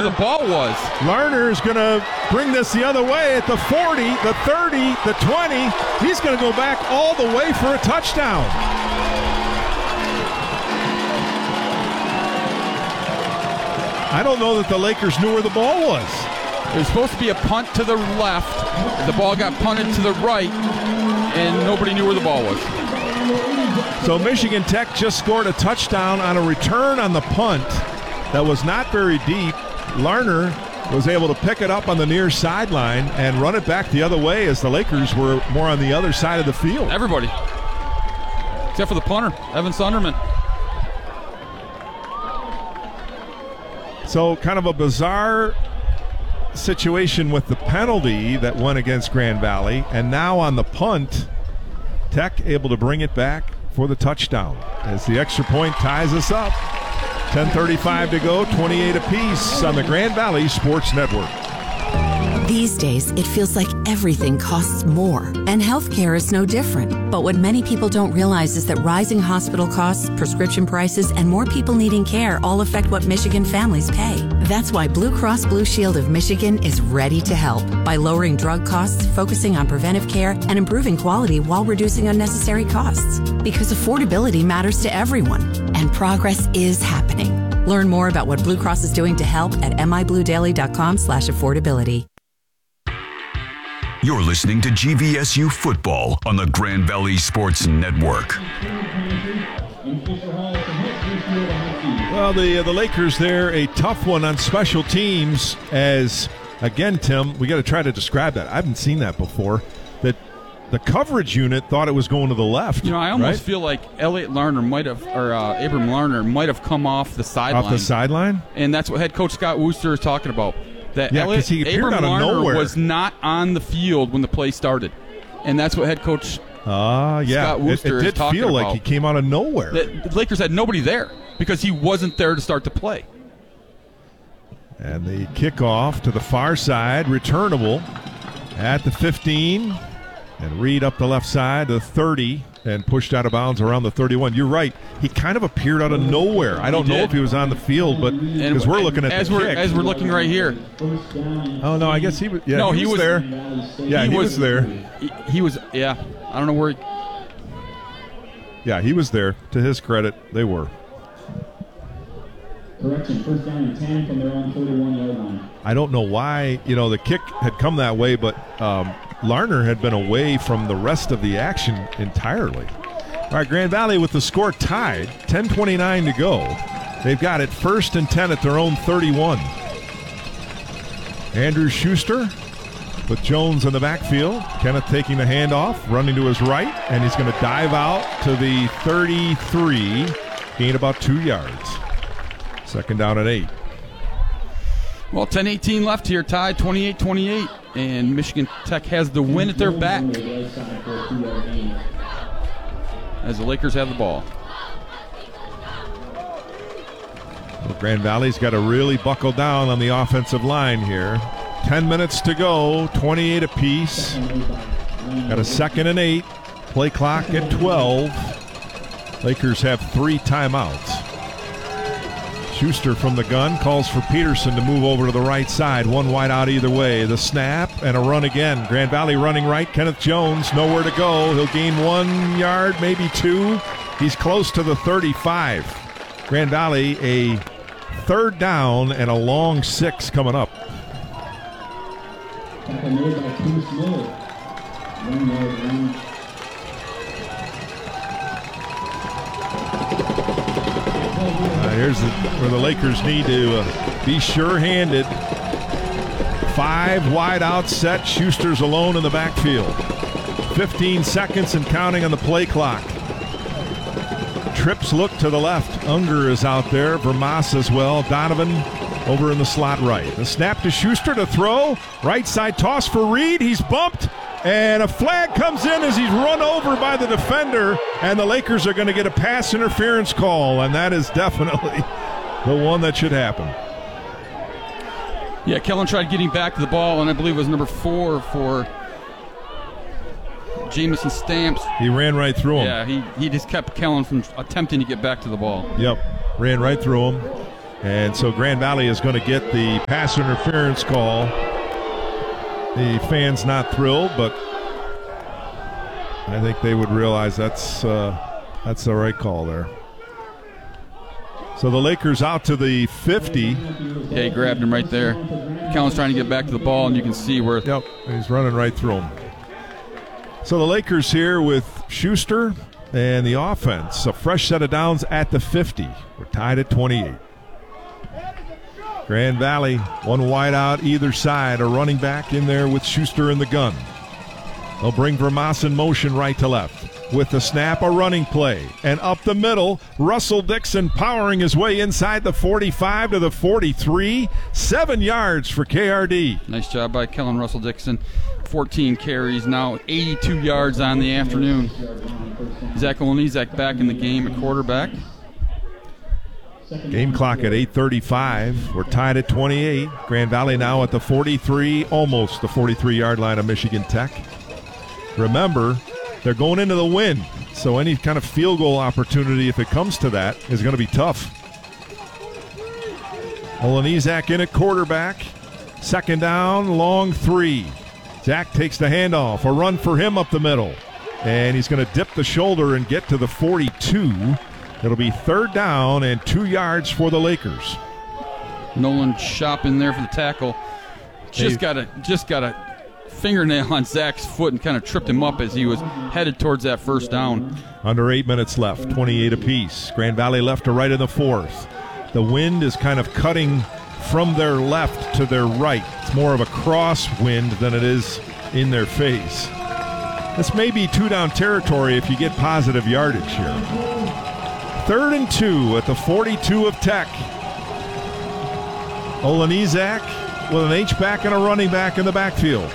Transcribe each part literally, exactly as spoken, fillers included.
the ball was. Larner is going to bring this the other way at the forty, the thirty, the twenty. He's going to go back all the way for a touchdown. I don't know that the Lakers knew where the ball was. It was supposed to be a punt to the left. The ball got punted to the right, and nobody knew where the ball was. So Michigan Tech just scored a touchdown on a return on the punt that was not very deep. Larner was able to pick it up on the near sideline and run it back the other way as the Lakers were more on the other side of the field. Everybody. Except for the punter, Evan Sunderman. So kind of a bizarre situation with the penalty that went against Grand Valley, and now on the punt, Tech able to bring it back for the touchdown as the extra point ties us up. ten thirty-five to go, twenty-eight apiece on the Grand Valley Sports Network. These days, it feels like everything costs more, and healthcare is no different. But what many people don't realize is that rising hospital costs, prescription prices, and more people needing care all affect what Michigan families pay. That's why Blue Cross Blue Shield of Michigan is ready to help by lowering drug costs, focusing on preventive care, and improving quality while reducing unnecessary costs. Because affordability matters to everyone, and progress is happening. Learn more about what Blue Cross is doing to help at mibluedaily.com slash affordability. You're listening to G V S U Football on the Grand Valley Sports Network. Well, the uh, the Lakers there, a tough one on special teams as, again, Tim, we got to try to describe that. I haven't seen that before. That the coverage unit thought it was going to the left. You know, I almost right? feel like Elliot Larner might have, or uh, Abram Larner might have come off the sideline. Off the sideline? And that's what head coach Scott Wooster is talking about. That yeah, Elliot, he appeared Abram out of Larner nowhere. was not on the field when the play started. And that's what head coach uh, yeah. Scott Wooster it, it is talking did feel about. like he came out of nowhere. The, the Lakers had nobody there because he wasn't there to start the play. And the kickoff to the far side, returnable at the fifteen. And Reed up the left side, the thirty, and pushed out of bounds around the thirty-one. You're right. He kind of appeared out of nowhere. I don't know if he was on the field, but because we're looking at as the we're kick. as we're looking right here. Oh no, I guess he was. Yeah, no, he, he was, was there. Yeah, he, he was, was there. He, he was. Yeah, I don't know where. He, yeah, he was there. To his credit, they were. Correction, first down and ten from their own thirty-one-yard line. I don't know why. You know, the kick had come that way, but um, Larner had been away from the rest of the action entirely. All right, Grand Valley with the score tied, ten twenty-nine to go. They've got it first and ten at their own thirty-one. Andrew Schuster with Jones in the backfield. Kenneth taking the handoff, running to his right, and he's going to dive out to the thirty-three, gain about two yards. Second down and eight. Well, ten eighteen left here, tied twenty-eight twenty-eight, and Michigan Tech has the win at their back as the Lakers have the ball. Well, Grand Valley's got to really buckle down on the offensive line here. Ten minutes to go, twenty-eight apiece. Got a second and eight. Play clock at twelve. Lakers have three timeouts. Schuster from the gun calls for Peterson to move over to the right side. One wide out either way. The snap and a run again. Grand Valley running right. Kenneth Jones nowhere to go. He'll gain one yard, maybe two. He's close to the thirty-five. Grand Valley a third down and a long six coming up. Tackle made by Tim Smith. One yard line. Uh, here's the, where the Lakers need to uh, be sure-handed. Five wide out set. Schuster's alone in the backfield. fifteen seconds and counting on the play clock. Trips look to the left. Unger is out there. Vermas as well. Donovan over in the slot right. The snap to Schuster to throw. Right side toss for Reed. He's bumped. And a flag comes in as he's run over by the defender, and the Lakers are going to get a pass interference call, and that is definitely the one that should happen. Yeah, Kellen tried getting back to the ball, and I believe it was number four for Jamison Stamps. He ran right through him. Yeah, he, he just kept Kellen from attempting to get back to the ball. Yep, ran right through him. And so Grand Valley is going to get the pass interference call. The fans not thrilled, but I think they would realize that's uh, that's the right call there. So the Lakers out to the fifty. Yeah, he grabbed him right there. Kellen's trying to get back to the ball, and you can see where. Yep, he's running right through him. So the Lakers here with Schuster and the offense. A fresh set of downs at the fifty. We're tied at twenty-eight. Grand Valley, one wide out either side. A running back in there with Schuster in the gun. They'll bring Vermas in motion right to left. With the snap, a running play. And up the middle, Russell Dixon powering his way inside the forty-five to the forty-three. Seven yards for K R D. Nice job by Kellen Russell Dixon. fourteen carries, now eighty-two yards on the afternoon. Zach Olonizak back in the game at quarterback. Game clock at eight thirty-five. We're tied at twenty-eight. Grand Valley now at the forty-three, almost the forty-three-yard line of Michigan Tech. Remember, they're going into the wind, so any kind of field goal opportunity, if it comes to that, is going to be tough. Olonizak in at quarterback. Second down, long three. Zach takes the handoff. A run for him up the middle. And he's going to dip the shoulder and get to the forty-two. It'll be third down and two yards for the Lakers. Nolan Shop in there for the tackle. Just Hey. got a just got a fingernail on Zach's foot and kind of tripped him up as he was headed towards that first down. Under eight minutes left, twenty-eight apiece. Grand Valley left to right in the fourth. The wind is kind of cutting from their left to their right. It's more of a cross wind than it is in their face. This may be two-down territory if you get positive yardage here. Third and two at the forty-two of Tech. Olonizak with an H-back and a running back in the backfield.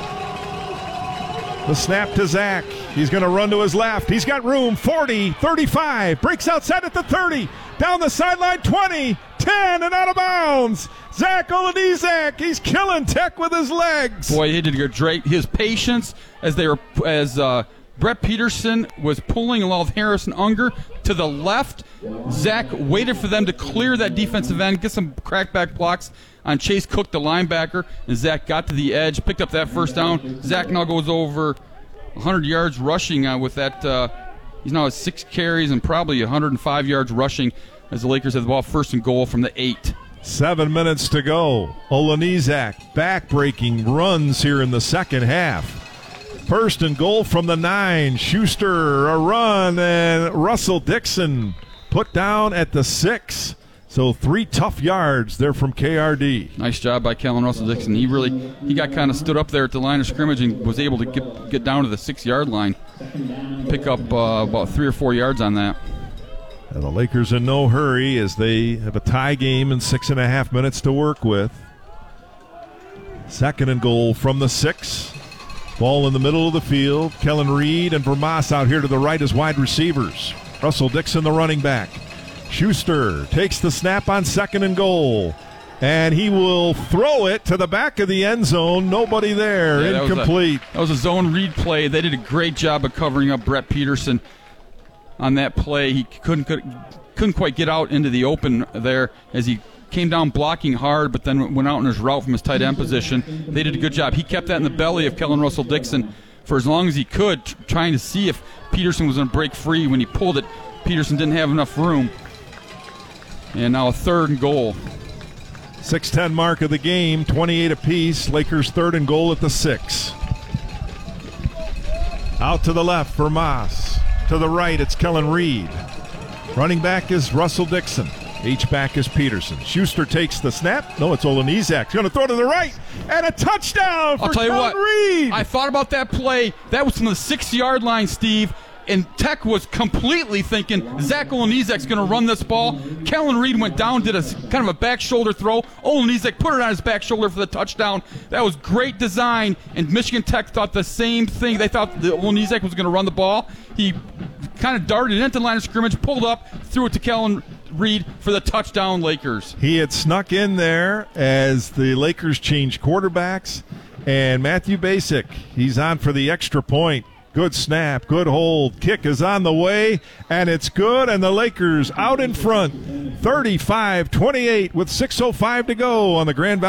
The snap to Zach. He's going to run to his left. He's got room. forty, thirty-five. Breaks outside at the thirty. Down the sideline, twenty, ten, and out of bounds. Zach Olonizak. He's killing Tech with his legs. Boy, he did a great. His patience as they were as uh, Brett Peterson was pulling along with Harrison Unger to the left. Zach waited for them to clear that defensive end, get some crackback blocks on Chase Cook, the linebacker, and Zach got to the edge, picked up that first down. Zach now goes over one hundred yards rushing uh, with that. Uh, he's now at six carries and probably one hundred five yards rushing as the Lakers have the ball first and goal from the eight. Seven minutes to go. Olonizak back-breaking runs here in the second half. First and goal from the nine. Schuster, a run, and Russell Dixon put down at the six. So three tough yards there from K R D. Nice job by Kellen Russell Dixon. He really he got kind of stood up there at the line of scrimmage and was able to get get down to the six-yard line, pick up uh, about three or four yards on that. And the Lakers in no hurry as they have a tie game and six and a half minutes to work with. Second and goal from the six. Ball in the middle of the field. Kellen Reed and Vermas out here to the right as wide receivers. Russell Dixon, the running back. Schuster takes the snap on second and goal. And he will throw it to the back of the end zone. Nobody there. Yeah, that was a- Incomplete. That was a zone read play. They did a great job of covering up Brett Peterson on that play. He couldn't couldn't, couldn't quite get out into the open there as he came down blocking hard, but then went out in his route from his tight end position. They did a good job. He kept that in the belly of Kellen Russell Dixon for as long as he could, t- trying to see if Peterson was going to break free. When he pulled it, Peterson didn't have enough room. And now a third and goal. six ten mark of the game, twenty-eight apiece. Lakers third and goal at the six. Out to the left for Moss. To the right, it's Kellen Reed. Running back is Russell Dixon. H-back is Peterson. Schuster takes the snap. No, it's Olonizak. He's going to throw to the right. And a touchdown for I'll tell you Kellen what, Reed. I thought about that play. That was from the six-yard line, Steve. And Tech was completely thinking Zach Olonizak's going to run this ball. Kellen Reed went down, did a kind of a back shoulder throw. Olonizak put it on his back shoulder for the touchdown. That was great design, and Michigan Tech thought the same thing. They thought that Olonizak was going to run the ball. He kind of darted into the line of scrimmage, pulled up, threw it to Kellen Reed for the touchdown, Lakers. He had snuck in there as the Lakers changed quarterbacks. And Matthew Basic, he's on for the extra point. Good snap, good hold. Kick is on the way, and it's good, and the Lakers out in front, thirty-five twenty-eight with six oh five to go on the Grand Valley